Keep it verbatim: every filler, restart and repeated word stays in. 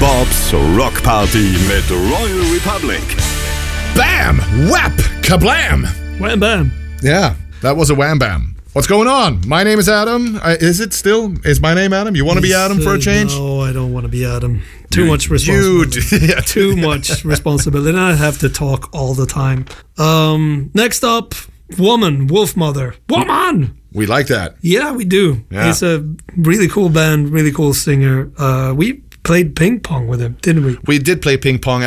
Bobs Rockparty mit Royal Republic. Bam! Whap! Kablam! Wham bam. Yeah, that was a wham bam. What's going on? My name is Adam. Uh, is it still? Is my name Adam? You want to be Adam for a change? No, I don't want to be Adam. Too You- much responsibility. You, yeah, Too much responsibility. And I have to talk all the time. Um, next up, Woman, Wolf Mother. Woman! We like that. Yeah, we do. Yeah. He's a really cool band, really cool singer. Uh, we played ping pong with him, didn't we? We did play ping pong